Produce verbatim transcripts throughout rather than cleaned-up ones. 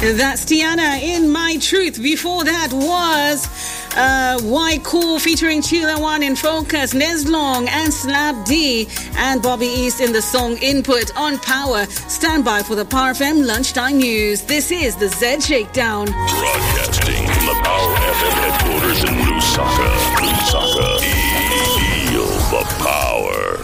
That's Tiana in My Truth. Before that was uh, White Cool featuring Chila One in Focus, Neslong and Slap D and Bobby East in the song Input on Power. Stand by for the Power F M Lunchtime News. This is the Z Shakedown. Broadcasting from the Power F M headquarters in Lusaka. Lusaka. Feel the power.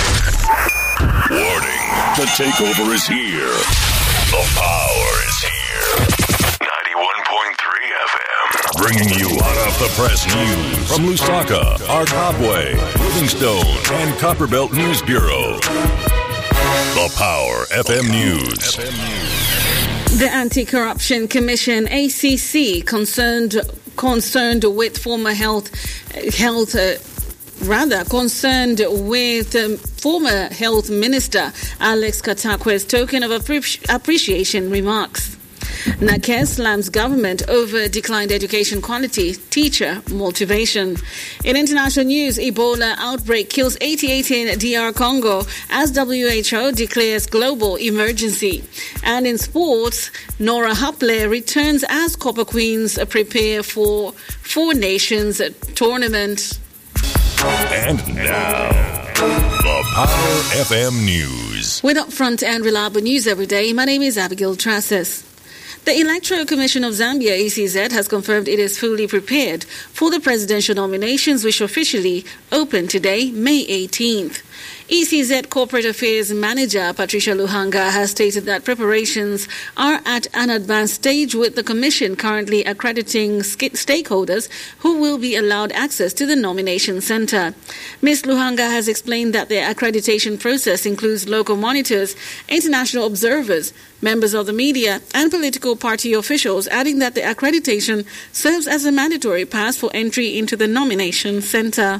Warning, the takeover is here. The power is here. ninety-one point three F M. Bringing you hot off the press news from Lusaka, Arkabwe, Livingstone, and Copperbelt News Bureau. The Power F M News. The Anti-Corruption Commission, A C C, concerned concerned with former health health. Uh, Rather, concerned with um, former Health Minister Alex Katakwe's token of appre- appreciation remarks. Nakes slams government over declined education quality, teacher motivation. In international news, Ebola outbreak kills eighty-eight in D R Congo as W H O declares global emergency. And in sports, Nora Haple returns as Copper Queens prepare for Four Nations tournament. And now, the Power F M News. With upfront and reliable news every day, my name is Abigail Trasses. The Electoral Commission of Zambia, E C Z, has confirmed it is fully prepared for the presidential nominations, which officially open today, May eighteenth. E C Z Corporate Affairs Manager Patricia Luhanga has stated that preparations are at an advanced stage, with the Commission currently accrediting stakeholders who will be allowed access to the nomination centre. Miz Luhanga has explained that the accreditation process includes local monitors, international observers, members of the media, and political party officials, adding that the accreditation serves as a mandatory pass for entry into the nomination centre.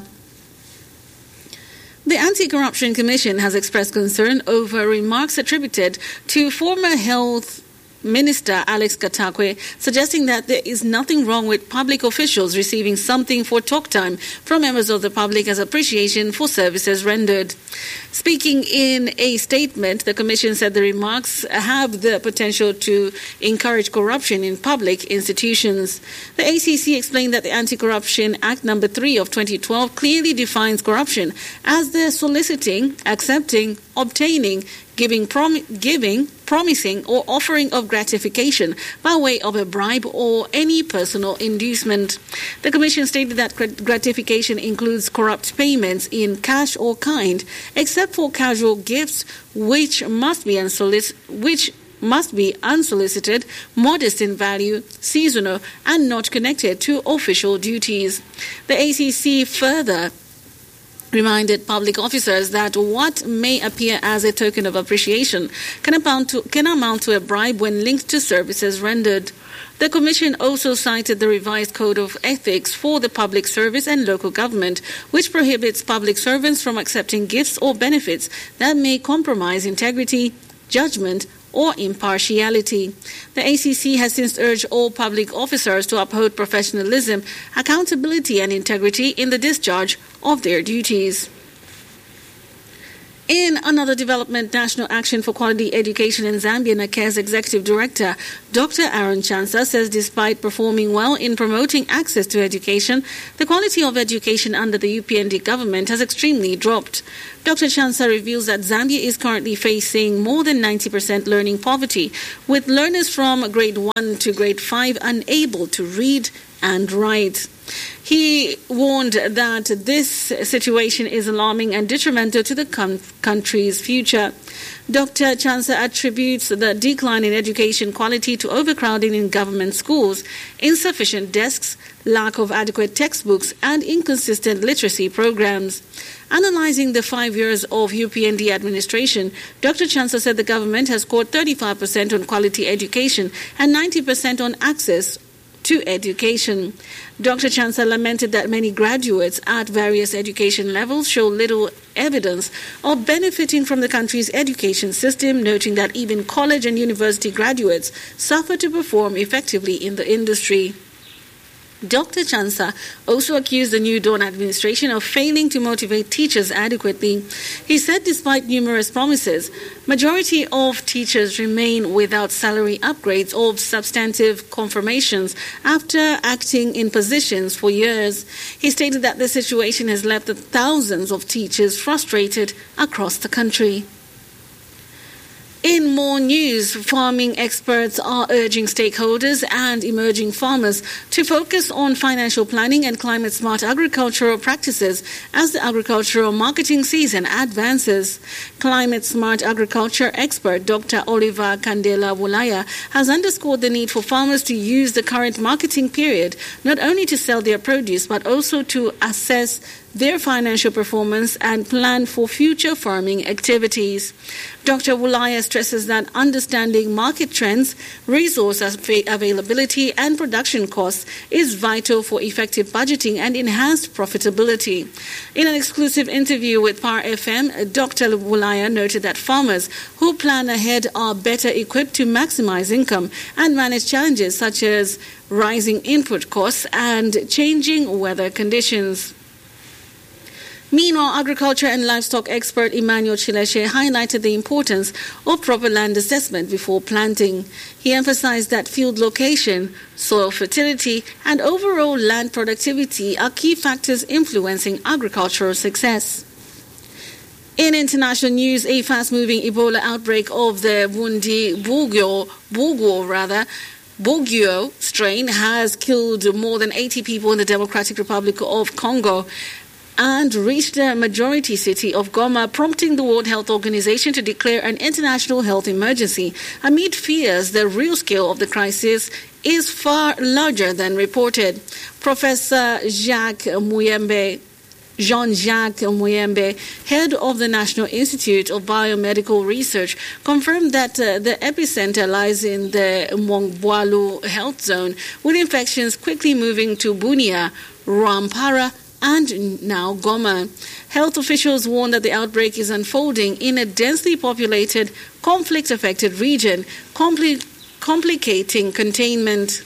The Anti-Corruption Commission has expressed concern over remarks attributed to former Health Minister Alex Katakwe, suggesting that there is nothing wrong with public officials receiving something for talk time from members of the public as appreciation for services rendered. Speaking in a statement, the Commission said the remarks have the potential to encourage corruption in public institutions. The A C C explained that the Anti-Corruption Act number three of twenty twelve clearly defines corruption as the soliciting, accepting, obtaining, giving, prom- giving, promising, or offering of gratification by way of a bribe or any personal inducement. The Commission stated that gratification includes corrupt payments in cash or kind, except for casual gifts, which must be unsolicited, which must be unsolicited, modest in value, seasonal, and not connected to official duties. The A C C further reminded public officers that what may appear as a token of appreciation can amount to, can amount to a bribe when linked to services rendered. The Commission also cited the revised Code of Ethics for the Public Service and Local Government, which prohibits public servants from accepting gifts or benefits that may compromise integrity, judgment, or impartiality. The A C C has since urged all public officers to uphold professionalism, accountability, and integrity in the discharge of their duties. In another development, National Action for Quality Education in Zambia, Nakes Executive Director Doctor Aaron Chansa says despite performing well in promoting access to education, the quality of education under the U P N D government has extremely dropped. Doctor Chansa reveals that Zambia is currently facing more than ninety percent learning poverty, with learners from grade one to grade five unable to read and write. He warned that this situation is alarming and detrimental to the com- country's future. Doctor Chansa attributes the decline in education quality to overcrowding in government schools, insufficient desks, lack of adequate textbooks, and inconsistent literacy programs. Analyzing the five years of U P N D administration, Doctor Chansa said the government has scored thirty-five percent on quality education and ninety percent on access to education. Doctor Chansa lamented that many graduates at various education levels show little evidence of benefiting from the country's education system, noting that even college and university graduates suffer to perform effectively in the industry. Doctor Chansa also accused the New Dawn administration of failing to motivate teachers adequately. He said despite numerous promises, majority of teachers remain without salary upgrades or substantive confirmations after acting in positions for years. He stated that the situation has left thousands of teachers frustrated across the country. In more news, farming experts are urging stakeholders and emerging farmers to focus on financial planning and climate-smart agricultural practices as the agricultural marketing season advances. Climate-smart agriculture expert Doctor Oliver Candela Wulaya has underscored the need for farmers to use the current marketing period not only to sell their produce but also to assess their financial performance and plan for future farming activities. Doctor Wulaya stresses that understanding market trends, resource availability and production costs is vital for effective budgeting and enhanced profitability. In an exclusive interview with Power F M, Doctor Wulaya noted that farmers who plan ahead are better equipped to maximize income and manage challenges such as rising input costs and changing weather conditions. Meanwhile, agriculture and livestock expert Emmanuel Chileshe highlighted the importance of proper land assessment before planting. He emphasized that field location, soil fertility, and overall land productivity are key factors influencing agricultural success. In international news, a fast-moving Ebola outbreak of the Bundi Bugyo, Bugyo rather, Bugyo strain has killed more than eighty people in the Democratic Republic of Congo and reached the majority city of Goma, prompting the World Health Organization to declare an international health emergency amid fears the real scale of the crisis is far larger than reported. Professor Jacques Muyembe, Jean-Jacques Muyembe, head of the National Institute of Biomedical Research, confirmed that uh, the epicenter lies in the Mongboalu health zone, with infections quickly moving to Bunia, Rwampara, and now Goma. Health officials warn that the outbreak is unfolding in a densely populated, conflict-affected region, compli- complicating containment.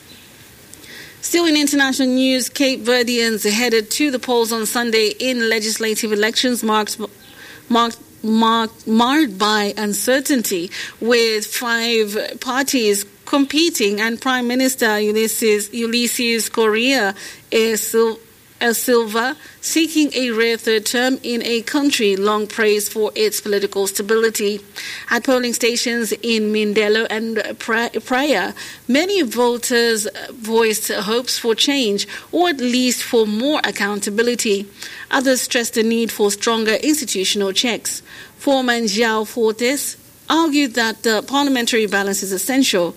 Still in international news, Cape Verdeans headed to the polls on Sunday in legislative elections marked, marked marked, marred by uncertainty, with five parties competing and Prime Minister Ulysses, Ulysses Correa is El Silva seeking a rare third term in a country long praised for its political stability. At polling stations in Mindelo and Praia, many voters voiced hopes for change or at least for more accountability. Others stressed the need for stronger institutional checks. Foreman João Fortes argued that the parliamentary balance is essential.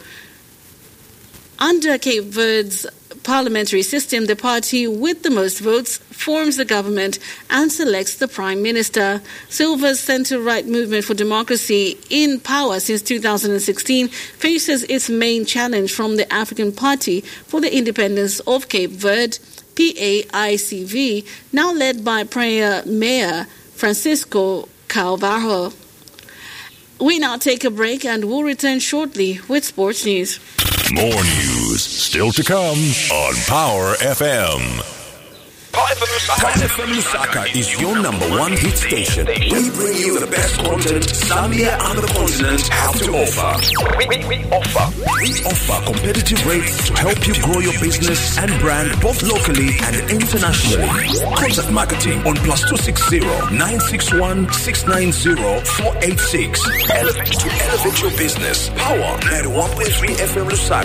Under Cape Verde's parliamentary system, the party with the most votes forms the government and selects the prime minister. Silva's centre-right movement for democracy, in power since two thousand sixteen, faces its main challenge from the African Party for the Independence of Cape Verde, P A I C V, now led by Praia Mayor Francisco Carvalho. We now take a break and we'll return shortly with sports news. More news still to come on Power F M. Power F M Lusaka is your number one hit station. We bring you the best content Zambia and the continent have to offer. We, we, we offer. We offer competitive rates to help you grow your business and brand both locally and internationally. Contact marketing on plus two six zero nine six one six nine zero four eight six. Elevate to elevate your business. Power ninety-one point three F M Lusaka.